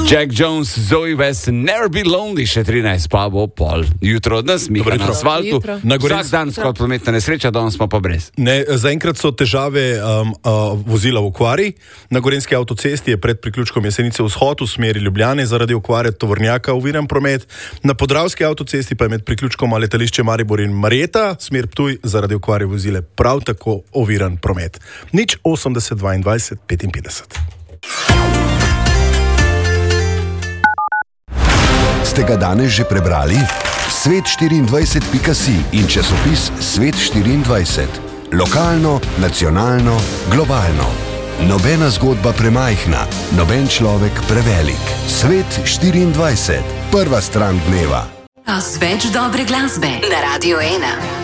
Jack Jones, Zoe West, Never Be Lonely, še 13 pa bo pol. Jutro od nas, mi na asfaltu. Vsak dan skoraj prometna nesreča, danes smo pa brez. Zaenkrat so težave vozila v okvari. Na Gorenjski avtocesti je pred priključkom Jesenice vzhod v smeri Ljubljane zaradi okvare tovornjaka oviran promet. Na Podravski avtocesti pa je med priključkom letališče Maribor in Marjeta, smer Ptuj, zaradi okvare vozile prav tako oviran promet. 080 22 55. Ste ga danes že prebrali? Svet24.si in časopis Svet24. Lokalno, nacionalno, globalno. Nobena zgodba premajhna, noben človek prevelik. Svet24. Prva stran dneva. Več dobre glasbe na Radio 1.